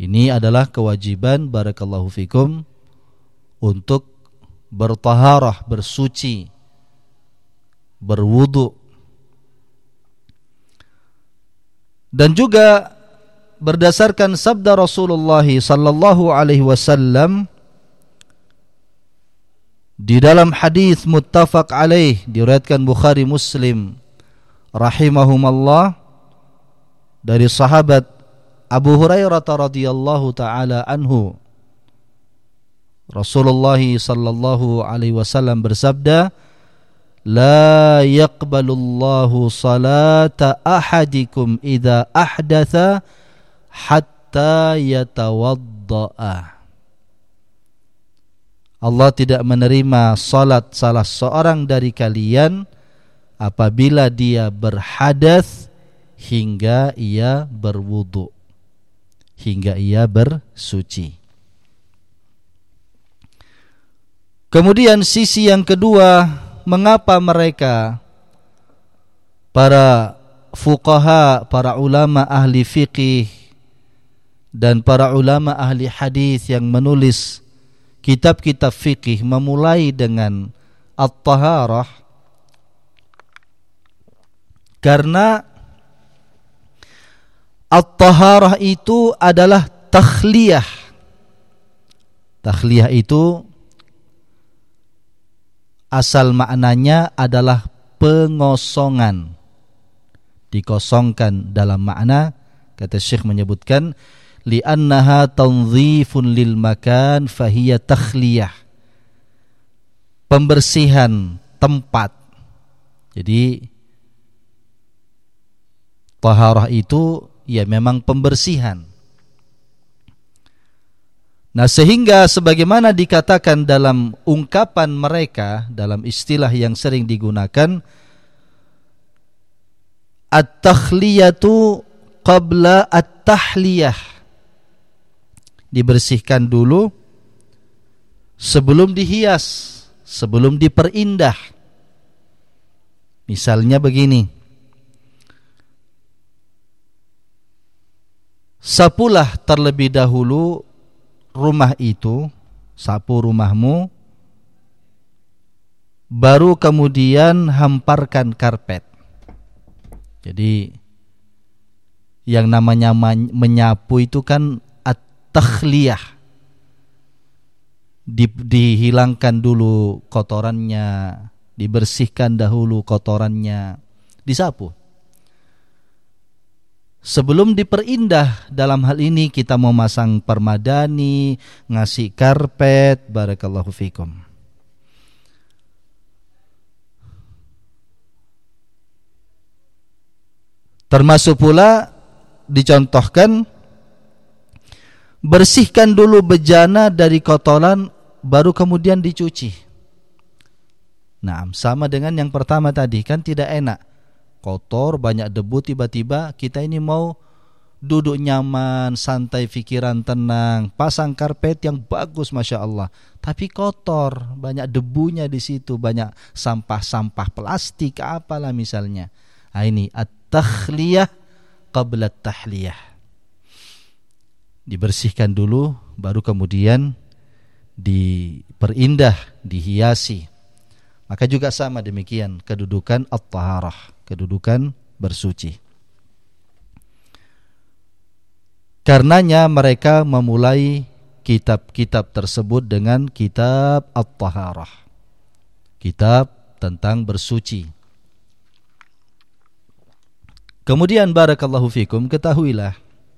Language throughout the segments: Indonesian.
Ini adalah kewajiban barakallahu fikum untuk bertaharah, bersuci, berwudu. Dan juga berdasarkan sabda Rasulullah sallallahu alaihi wasallam di dalam hadis muttafaq alaih diriwayatkan Bukhari Muslim rahimahumallah dari sahabat Abu Hurairah radhiyallahu taala anhu, Rasulullah sallallahu alaihi wasallam bersabda, "La yaqbalullahu salata ahadikum idza ahdatha hatta yatawadda'a." Allah tidak menerima salat salah seorang dari kalian apabila dia berhadas hingga ia berwudu, hingga ia bersuci. Kemudian sisi yang kedua, mengapa mereka para fuqaha, para ulama ahli fiqih dan para ulama ahli hadis yang menulis kitab-kitab fikih memulai dengan at-taharah? Karena at-taharah itu adalah takhliyah. Takhliyah itu asal maknanya adalah pengosongan. Dikosongkan dalam makna, kata Syekh menyebutkan, li'annaha tanzifun lil makan fahiya takhliyah, pembersihan tempat. Jadi taharah itu ya memang pembersihan. Nah, sehingga sebagaimana dikatakan dalam ungkapan mereka, dalam istilah yang sering digunakan, at-takhliyatu qabla at-tahliyah, dibersihkan dulu sebelum dihias, sebelum diperindah. Misalnya begini, sapulah terlebih dahulu rumah itu, sapu rumahmu, baru kemudian hamparkan karpet. Jadi yang namanya menyapu itu kan takhliyah, dihilangkan dulu kotorannya, dibersihkan dahulu kotorannya, disapu. Sebelum diperindah, dalam hal ini kita mau masang permadani, ngasih karpet, barakallahu fikum. Termasuk pula dicontohkan, bersihkan dulu bejana dari kotoran, baru kemudian dicuci. Nah, sama dengan yang pertama tadi, kan tidak enak. Kotor, banyak debu, tiba-tiba kita ini mau duduk nyaman, santai, pikiran tenang, pasang karpet yang bagus, Masya Allah. Tapi kotor, banyak debunya di situ, banyak sampah-sampah plastik, apalah misalnya. Nah, ini at-takhliyah qabla at-tahliyah. Dibersihkan dulu, baru kemudian diperindah, dihiasi. Maka juga sama demikian kedudukan at-taharah, kedudukan bersuci. Karenanya mereka memulai kitab-kitab tersebut dengan kitab at-taharah, kitab tentang bersuci. Kemudian barakallahu fikum, ketahuilah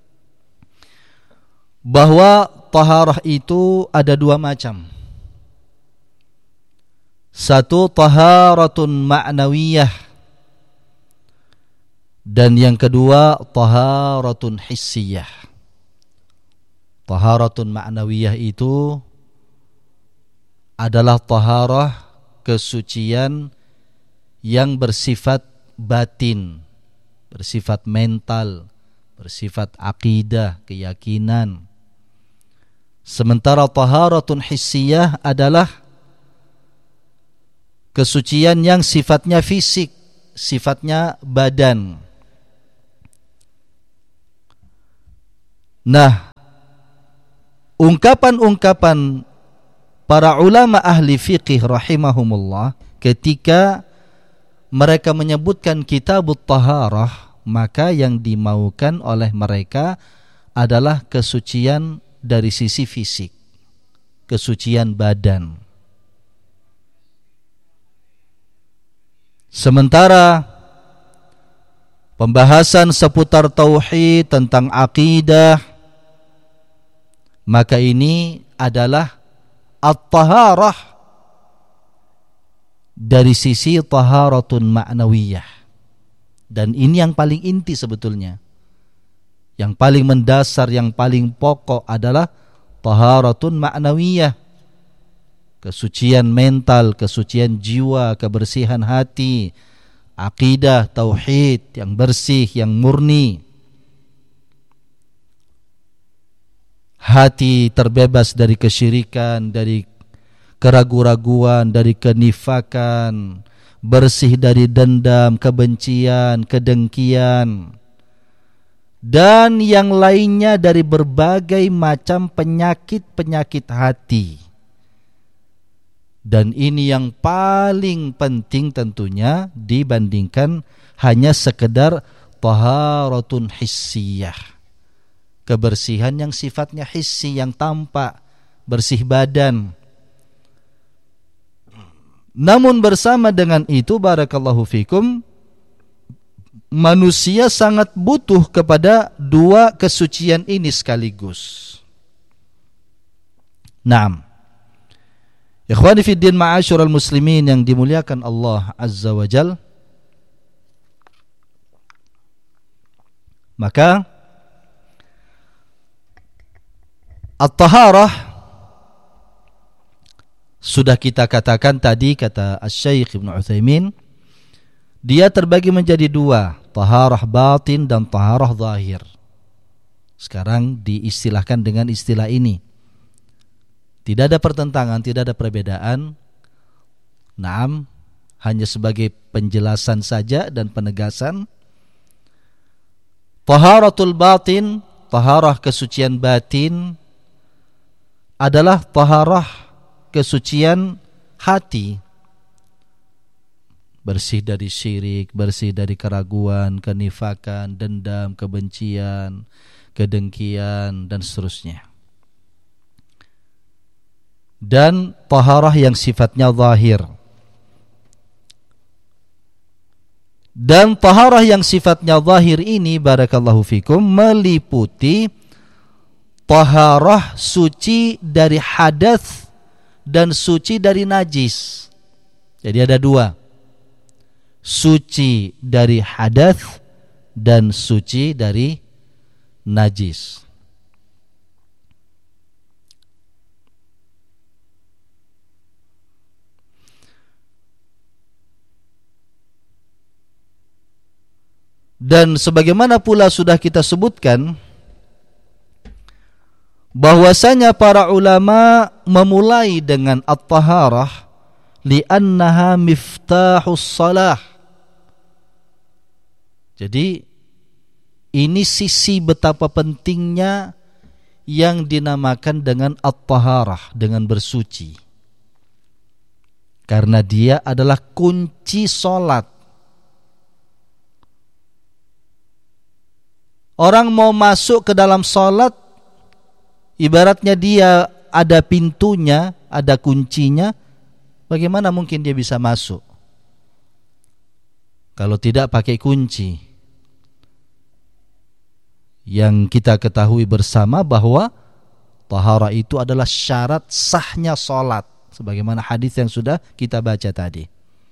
bahwa taharah itu ada dua macam. Satu taharatun ma'nawiyah, dan yang kedua taharatun hissiyah. Taharatun ma'nawiyah itu adalah taharah kesucian yang bersifat batin, bersifat mental, bersifat akidah, keyakinan. Sementara taharatun hissiyah adalah kesucian yang sifatnya fisik, sifatnya badan. Nah, ungkapan-ungkapan para ulama ahli fiqih rahimahumullah ketika mereka menyebutkan kitabut taharah, maka yang dimaukan oleh mereka adalah kesucian dari sisi fisik, kesucian badan. Sementara pembahasan seputar tauhid tentang akidah, maka ini adalah at-taharah dari sisi taharatun ma'nawiyah. Dan ini yang paling inti sebetulnya. Yang paling mendasar, yang paling pokok adalah taharatun ma'nawiyah. Kesucian mental, kesucian jiwa, kebersihan hati, akidah, tauhid yang bersih, yang murni. Hati terbebas dari kesyirikan, dari keraguan-raguan, dari kenifakan, bersih dari dendam, kebencian, kedengkian, dan yang lainnya dari berbagai macam penyakit-penyakit hati. Dan ini yang paling penting tentunya dibandingkan hanya sekedar taharatun hissiyah, kebersihan yang sifatnya hissi, yang tampak, bersih badan. Namun bersama dengan itu, barakallahu fikum, manusia sangat butuh kepada dua kesucian ini sekaligus. Naam. Ikhwani fi din, ma'asyiral muslimin yang dimuliakan Allah Azza wa Jal. Maka at-taharah sudah kita katakan tadi, kata Asy-Syaikh Ibnu Utsaimin, dia terbagi menjadi dua, taharah batin dan taharah zahir. Sekarang diistilahkan dengan istilah ini. Tidak ada pertentangan, tidak ada perbedaan. Naam, hanya sebagai penjelasan saja dan penegasan. Taharatul batin, taharah kesucian batin, adalah taharah kesucian hati, bersih dari syirik, bersih dari keraguan, kenifakan, dendam, kebencian, kedengkian, dan seterusnya. Dan taharah yang sifatnya zahir. Dan taharah yang sifatnya zahir ini, barakallahu fikum, meliputi taharah suci dari hadas dan suci dari najis. Jadi ada dua, suci dari hadas dan suci dari najis. Dan sebagaimana pula sudah kita sebutkan, bahwasanya para ulama memulai dengan at-taharah li'annaha miftahus salah. Jadi ini sisi betapa pentingnya yang dinamakan dengan at-taharah, dengan bersuci. Karena dia adalah kunci salat. Orang mau masuk ke dalam salat, ibaratnya dia ada pintunya, ada kuncinya, bagaimana mungkin dia bisa masuk kalau tidak pakai kunci? Yang kita ketahui bersama bahwa taharah itu adalah syarat sahnya salat, sebagaimana hadis yang sudah kita baca tadi.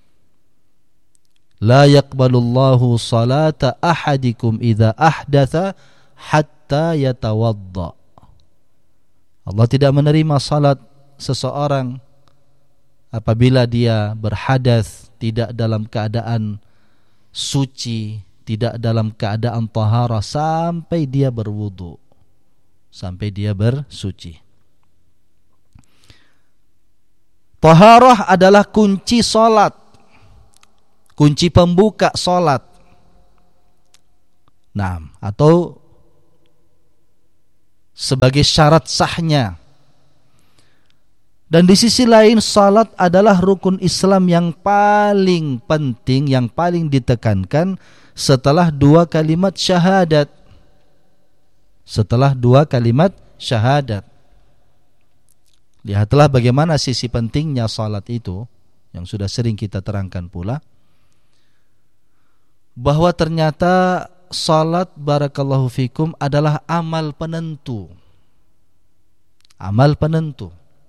La yaqbalullahu salata ahadikum idza ahdatha hatta yatawadda. Allah tidak menerima salat seseorang apabila dia berhadas, tidak dalam keadaan suci, tidak dalam keadaan taharah, sampai dia berwudu, sampai dia bersuci. Taharah adalah kunci salat, kunci pembuka salat. Nah, atau sebagai syarat sahnya. Dan di sisi lain salat adalah rukun Islam yang paling penting, yang paling ditekankan setelah 2 kalimat syahadat. Setelah 2 kalimat syahadat. Lihatlah bagaimana sisi pentingnya salat itu, yang sudah sering kita terangkan pula, bahwa ternyata salat, barakallahu fikum, adalah amal penentu. Amal penentu.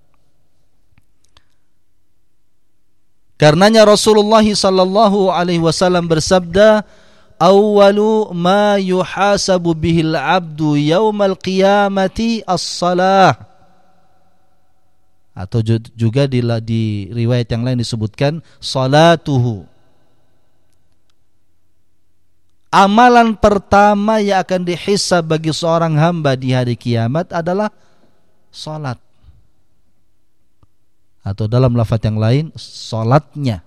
Karenanya Rasulullah sallallahu alaihi wasallam bersabda, "Awwalu ma yuhasabu bihil 'abdu yaumal qiyamati as-salah." Atau juga di riwayat yang lain disebutkan salatuhu. Amalan pertama yang akan dihisab bagi seorang hamba di hari kiamat adalah salat. Atau dalam lafaz yang lain, salatnya.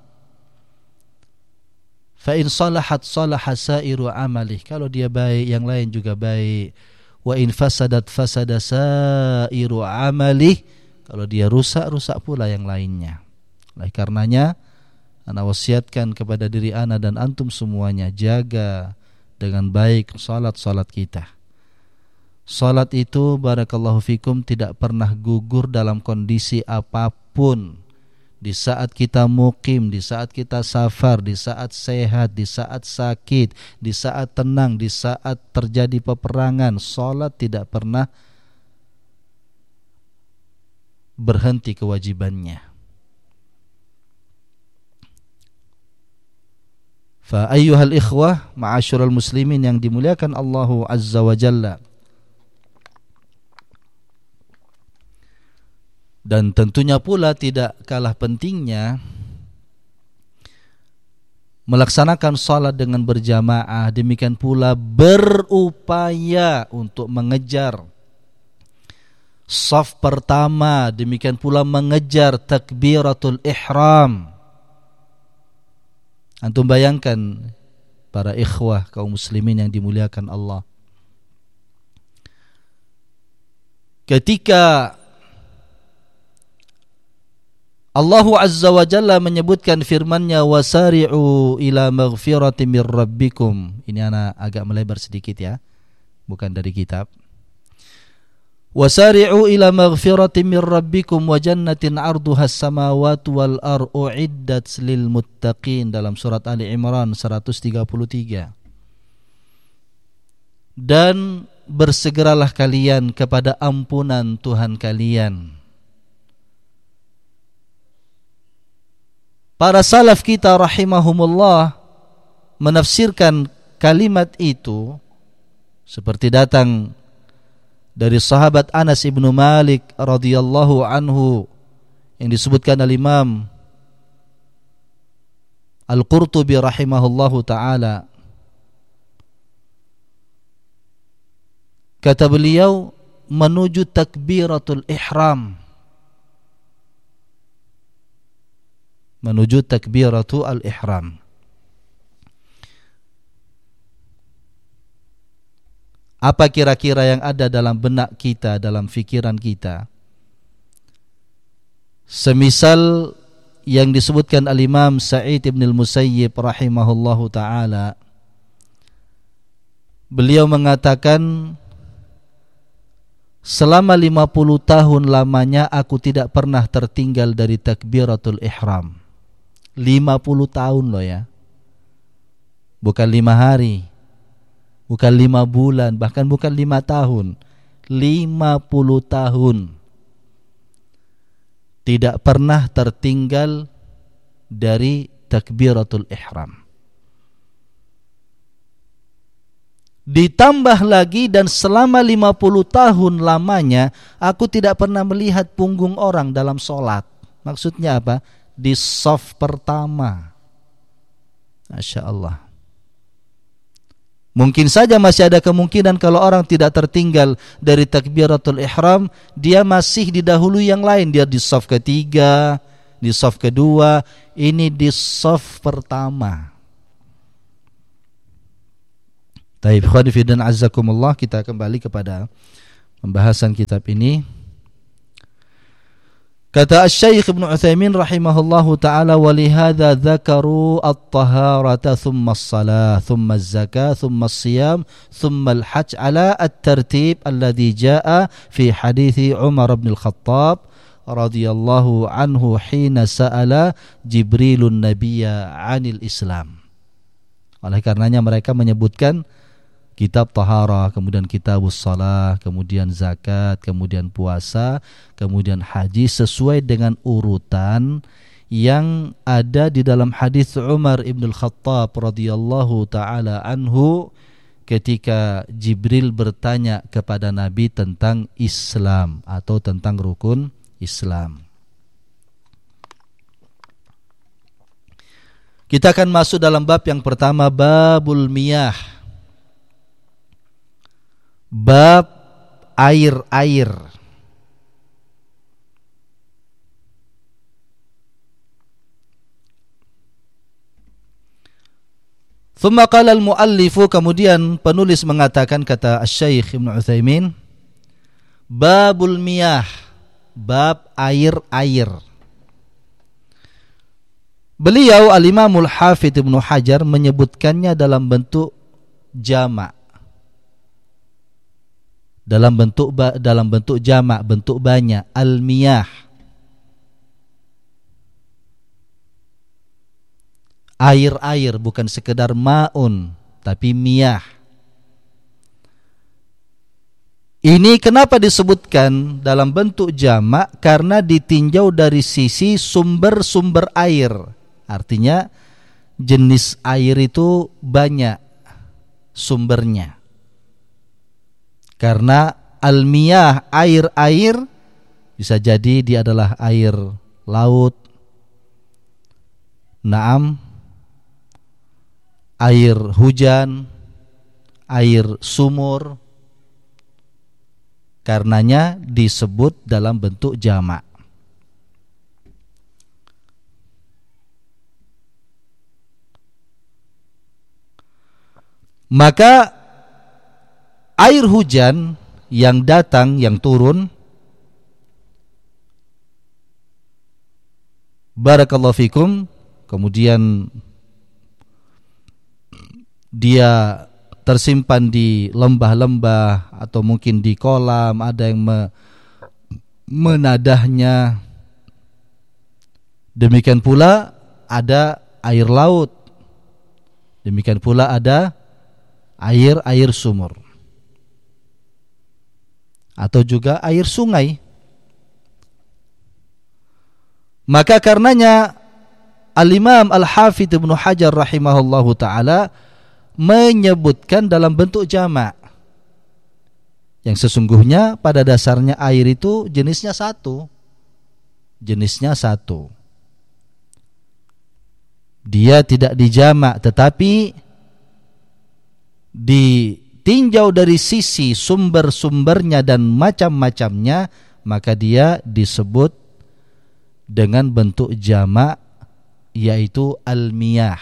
Fa in salahat salaha sairu amalih. Kalau dia baik, yang lain juga baik. Wa in fasadat fasada sairu amalih. Kalau dia rusak, rusak pula yang lainnya. Oleh karenanya, ana wasiatkan kepada diri ana dan antum semuanya, jaga dengan baik salat-salat kita. Salat itu, barakallahu fikum, tidak pernah gugur dalam kondisi apapun. Di saat kita mukim, di saat kita safar, di saat sehat, di saat sakit, di saat tenang, di saat terjadi peperangan, salat tidak pernah berhenti kewajibannya. Fa ayyuhal ikhwah, ma'asyiral muslimin yang dimuliakan Allah Azza wa Jalla. Dan tentunya pula tidak kalah pentingnya melaksanakan salat dengan berjamaah, demikian pula berupaya untuk mengejar shaf pertama, demikian pula mengejar takbiratul ihram. Antum bayangkan para ikhwah kaum muslimin yang dimuliakan Allah, ketika Allah Azza wa Jalla menyebutkan firman-Nya, wasari'u ila maghfirati mir rabbikum. Ini ana agak melebar sedikit ya, bukan dari kitab. Wasari'u ila maghfirati mir rabbikum wa jannatin 'arduhas samawati wal ardu u'iddat lil muttaqin, dalam surat Ali Imran 133. Dan bersegeralah kalian kepada ampunan Tuhan kalian. Para salaf kita rahimahumullah menafsirkan kalimat itu seperti datang dari sahabat Anas ibnu Malik radhiyallahu anhu yang disebutkan oleh Imam Al-Qurtubi rahimahullahu ta'ala. Kata beliau, menuju takbiratul ihram, menuju takbiratul ihram. Apa kira-kira yang ada dalam benak kita, dalam fikiran kita? Semisal yang disebutkan al-Imam Sa'id ibn al-Musayyib rahimahullahu ta'ala, beliau mengatakan, selama 50 tahun lamanya aku tidak pernah tertinggal dari takbiratul ihram. 50 tahun loh ya. Bukan 5 hari, bukan 5 bulan, bahkan bukan 5 tahun. 50 tahun tidak pernah tertinggal dari takbiratul ihram. Ditambah lagi, dan selama 50 tahun lamanya aku tidak pernah melihat punggung orang dalam sholat. Maksudnya apa? Di shaf pertama. Masya Allah. Mungkin saja masih ada kemungkinan kalau orang tidak tertinggal dari takbiratul ihram, dia masih didahului yang lain. Dia di shaf ketiga, di shaf kedua, ini di shaf pertama. Taib khawani fidan azzakumullah, kita kembali kepada pembahasan kitab ini. Kata Asy-Syaikh Ibnu Utsaimin rahimahullahu taala, wa lihadza dzakaru at-taharata thumma as-salah thumma az-zakah thumma as-siyam thumma al-hajj ala at-tartib alladhi jaa fi hadithi Umar bin al-Khattab radhiyallahu anhu hina sa'ala Jibrilun nabiyya 'anil Islam. Oleh karenanya mereka menyebutkan kitab taharah, kemudian kitabus shalah, kemudian zakat, kemudian puasa, kemudian haji sesuai dengan urutan yang ada di dalam hadis Umar ibn al-Khattab radhiyallahu taala anhu ketika Jibril bertanya kepada Nabi tentang Islam atau tentang rukun Islam. Kita akan masuk dalam bab yang pertama, babul miyah. Bab air-air. Thumma qala al-muallifu, kemudian penulis mengatakan, kata Asy-Syaikh Ibnu Utsaimin, babul miyah, bab air-air. Beliau Al-Imamul Hafidz Ibnu Hajar menyebutkannya dalam bentuk jamak. Dalam bentuk jamak, bentuk banyak, al-miyah. Air-air, bukan sekedar ma'un, tapi miyah. Ini kenapa disebutkan dalam bentuk jamak? Karena ditinjau dari sisi sumber-sumber air. Artinya jenis air itu banyak sumbernya. Karena al-miyah, air-air, bisa jadi dia adalah air laut, naam, air hujan, air sumur. Karenanya disebut dalam bentuk jamak. Maka air hujan yang datang, yang turun, barakallahu fikum, kemudian dia tersimpan di lembah-lembah atau mungkin di kolam, ada yang menadahnya. Demikian pula ada air laut. Demikian pula ada air sumur. Atau juga air sungai. Maka karenanya Al-Imam Al-Hafidz Ibnu Hajar rahimahullahu taala menyebutkan dalam bentuk jamak. Yang sesungguhnya pada dasarnya air itu jenisnya satu. Jenisnya satu. Dia tidak dijamak, tetapi ditinjau dari sisi sumber-sumbernya dan macam-macamnya, maka dia disebut dengan bentuk jamak, yaitu al-miyah.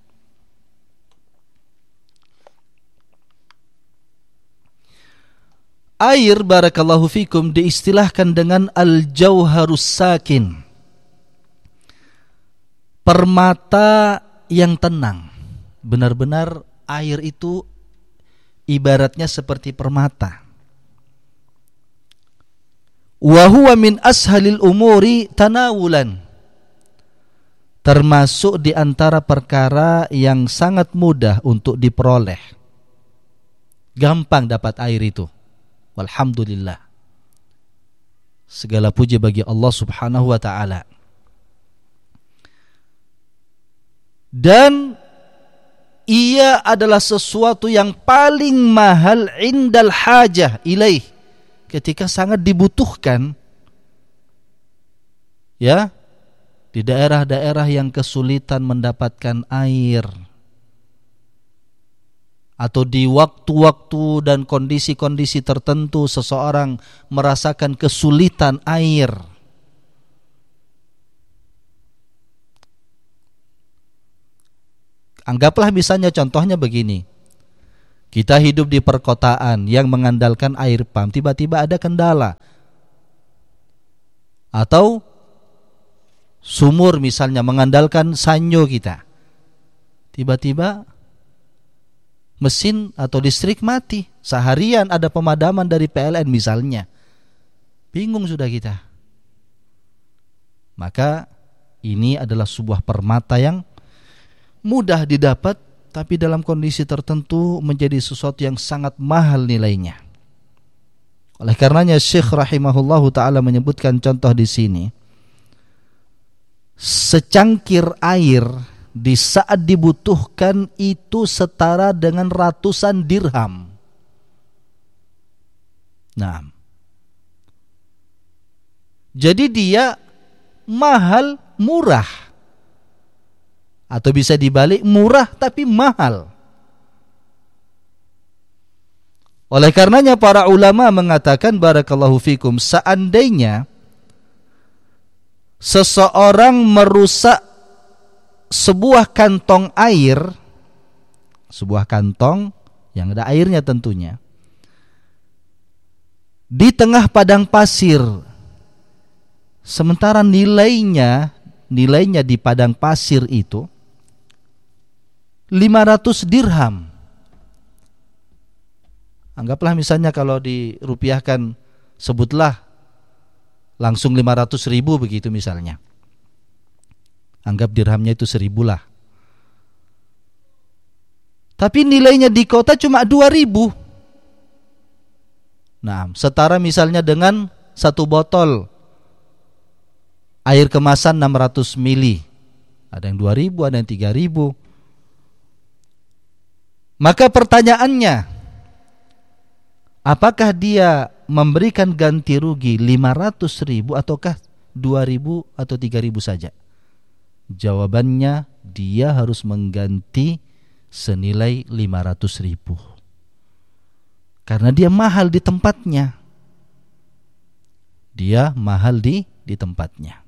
Air, barakallahu fikum, diistilahkan dengan al-jauharus sakin, permata yang tenang. Benar-benar air itu ibaratnya seperti permata. Wa huwa min ashalil umuri tanawulan, termasuk di antara perkara yang sangat mudah untuk diperoleh. Gampang dapat air itu. Walhamdulillah. Segala puji bagi Allah Subhanahu wa taala. Dan ia adalah sesuatu yang paling mahal indal hajah ilaih, ketika sangat dibutuhkan, ya, di daerah-daerah yang kesulitan mendapatkan air, atau di waktu-waktu dan kondisi-kondisi tertentu seseorang merasakan kesulitan air. Anggaplah misalnya contohnya begini. Kita hidup di perkotaan yang mengandalkan air pump, tiba-tiba ada kendala. Atau sumur misalnya mengandalkan sanyo kita. Tiba-tiba mesin atau listrik mati. Seharian ada pemadaman dari PLN misalnya. Bingung sudah kita. Maka ini adalah sebuah permata yang mudah didapat, tapi dalam kondisi tertentu menjadi sesuatu yang sangat mahal nilainya. Oleh karenanya Syekh rahimahullahu taala menyebutkan contoh di sini. Secangkir air di saat dibutuhkan itu setara dengan ratusan dirham. Nah, jadi dia mahal murah. Atau bisa dibalik, murah tapi mahal. Oleh karenanya para ulama mengatakan, barakallahu fikum, seandainya seseorang merusak sebuah kantong air, sebuah kantong yang ada airnya tentunya, di tengah padang pasir, sementara nilainya di padang pasir itu 500 dirham. Anggaplah misalnya kalau dirupiahkan, sebutlah langsung 500 ribu begitu misalnya. Anggap dirhamnya itu 1000 lah. Tapi nilainya di kota cuma 2000. Nah, setara misalnya dengan satu botol air kemasan 600 mili. Ada yang 2000, ada yang 3000. Maka pertanyaannya, apakah dia memberikan ganti rugi 500.000 ataukah 2.000 atau 3.000 saja? Jawabannya, dia harus mengganti senilai 500.000. Karena dia mahal di tempatnya. Dia mahal di tempatnya.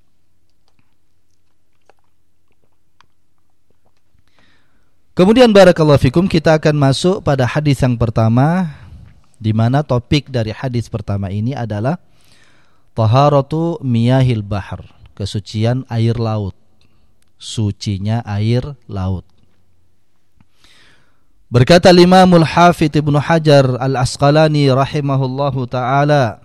Kemudian barakallahu fikum, kita akan masuk pada hadis yang pertama, di mana topik dari hadis pertama ini adalah taharatu miyahil bahr, kesucian air laut, sucinya air laut. Berkata Imamul Hafidz Ibnu Hajar Al-Asqalani rahimahullahu taala,